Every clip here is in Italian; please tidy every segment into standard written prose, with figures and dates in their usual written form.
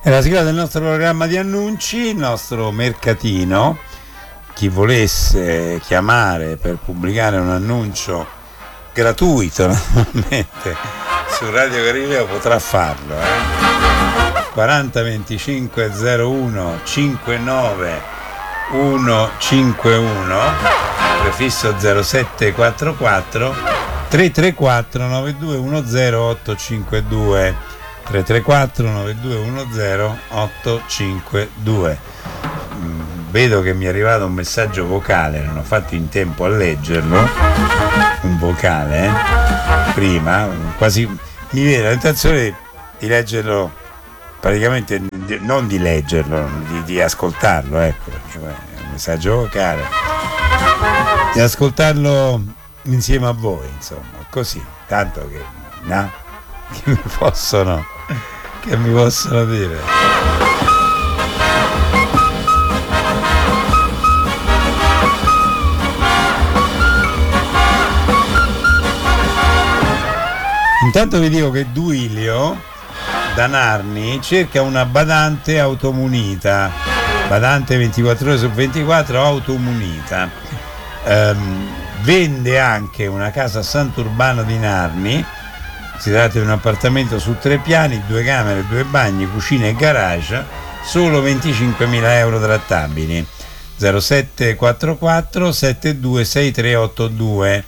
È la sigla del nostro programma di annunci, il nostro mercatino. Chi volesse chiamare per pubblicare un annuncio gratuito, naturalmente, su Radio Galileo potrà farlo. 40 25 01 59 151, prefisso 0744 334 9210 852. 334 9210 852. Vedo che mi è arrivato un messaggio vocale, non ho fatto in tempo a leggerlo, un vocale prima, quasi mi viene la tentazione di leggerlo, praticamente non di leggerlo, di ascoltarlo, ecco, cioè, un messaggio vocale, di ascoltarlo insieme a voi, insomma, così, tanto che no? Che mi possono dire. Intanto vi dico che Duilio da Narni cerca una badante automunita, badante 24 ore su 24 automunita. Vende anche una casa a Sant'Urbano di Narni. Si tratta di un appartamento su 3 piani, 2 camere, 2 bagni, cucina e garage, solo 25.000 euro trattabili. 0744 726382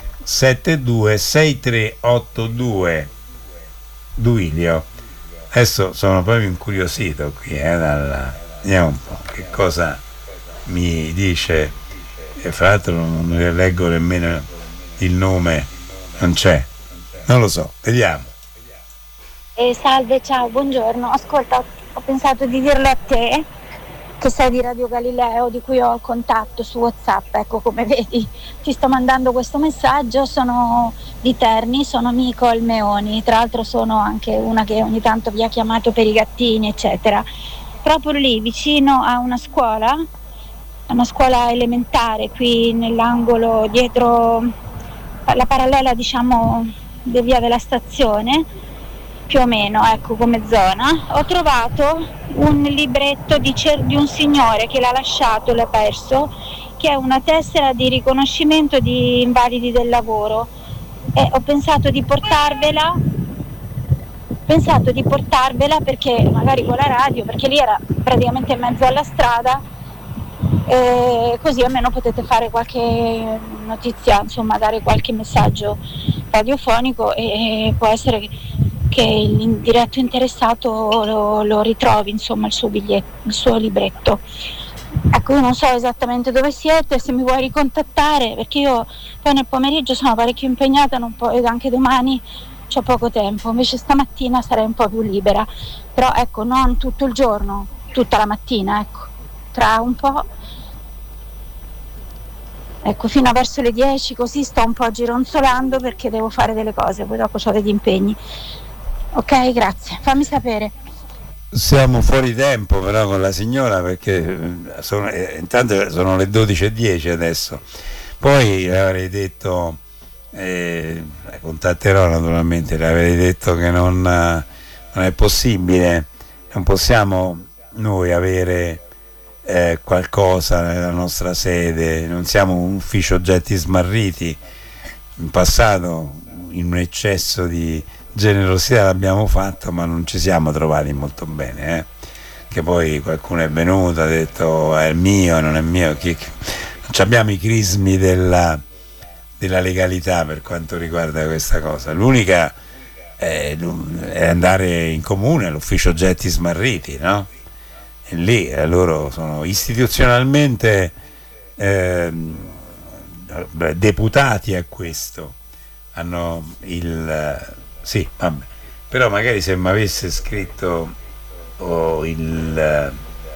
726382. Duilio. Adesso sono proprio incuriosito qui, vediamo un po' che cosa mi dice, e fra l'altro non ne leggo nemmeno il nome, non c'è. Non lo so, vediamo. Salve, ciao, buongiorno. Ascolta, ho pensato di dirlo a te, che sei di Radio Galileo, di cui ho il contatto su WhatsApp. Ecco, come vedi, ti sto mandando questo messaggio. Sono di Terni, sono Nicole Meoni. Tra l'altro sono anche una che ogni tanto vi ha chiamato per i gattini, eccetera. Proprio lì, vicino a una scuola elementare, qui nell'angolo dietro la parallela, diciamo, di via della stazione, più o meno, ecco, come zona, ho trovato un libretto di un signore che l'ha lasciato, l'ha perso, che è una tessera di riconoscimento di invalidi del lavoro, e ho pensato di portarvela perché magari con la radio, perché lì era praticamente in mezzo alla strada, così almeno potete fare qualche notizia, insomma, dare qualche messaggio radiofonico, e può essere che il diretto interessato lo ritrovi, insomma, il suo libretto. Ecco, io non so esattamente dove siete, se mi vuoi ricontattare, perché io poi nel pomeriggio sono parecchio impegnata, ed anche domani c'ho poco tempo, invece stamattina sarei un po' più libera, però ecco, non tutto il giorno, tutta la mattina, ecco, tra un po', ecco, fino a verso le 10, così sto un po' gironzolando perché devo fare delle cose, poi dopo ho degli impegni. Ok, grazie, fammi sapere. Siamo fuori tempo però con la signora, perché intanto sono le 12:10 adesso. Poi avrei detto, contatterò naturalmente, le avrei detto che non è possibile, non possiamo noi avere qualcosa nella nostra sede, non siamo un ufficio oggetti smarriti. In passato, in un eccesso di generosità l'abbiamo fatto, ma non ci siamo trovati molto bene, che poi qualcuno è venuto, ha detto è mio, non è mio, non abbiamo i crismi della legalità per quanto riguarda questa cosa. L'unica è andare in comune all'ufficio oggetti smarriti, no? E lì loro sono istituzionalmente deputati a questo, hanno sì, vabbè. Però magari se mi avesse scritto il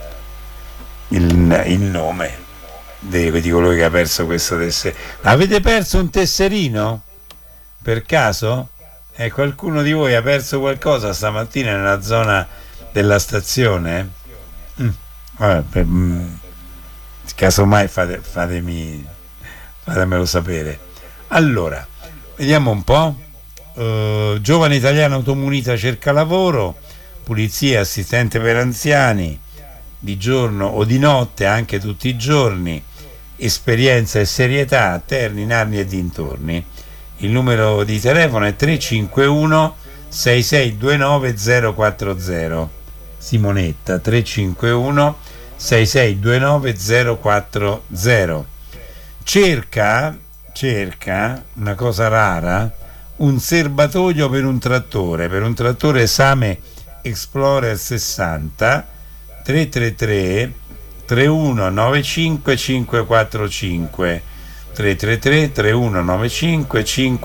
nome di colui che ha perso questo tesserino. Avete perso un tesserino? Per caso? Qualcuno di voi ha perso qualcosa stamattina nella zona della stazione? Vabbè, casomai fatemelo sapere. Allora, vediamo un po'. Giovane italiana automunita cerca lavoro, pulizia, assistente per anziani, di giorno o di notte, anche tutti i giorni, esperienza e serietà a Terni, Narni e dintorni. Il numero di telefono è 351 6629 040. Simonetta, 351 6629 040. Cerca una cosa rara, un serbatoio per un trattore Same Explorer 60, 333 3195 545, 333 3195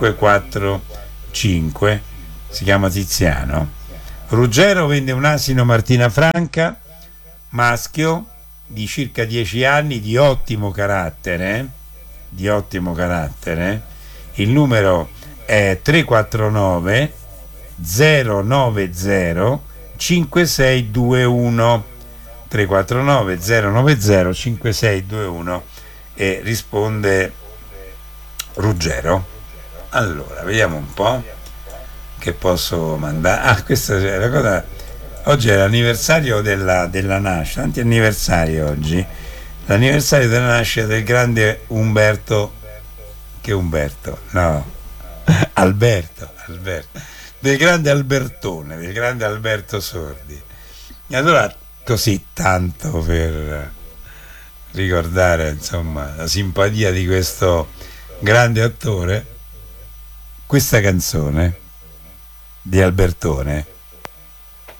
545. Si chiama Tiziano. Ruggero vende un asino Martina Franca maschio di circa 10 anni, di ottimo carattere. Il numero è 349 090 5621, 349 090 5621, e risponde Ruggero. Allora, vediamo un po' che posso mandare. Questa è la cosa. Oggi è l'anniversario della nascita, tanti anniversari oggi. L'anniversario della nascita del grande Alberto, del grande Albertone, del grande Alberto Sordi. E allora, così tanto per ricordare, insomma, la simpatia di questo grande attore, questa canzone di Albertone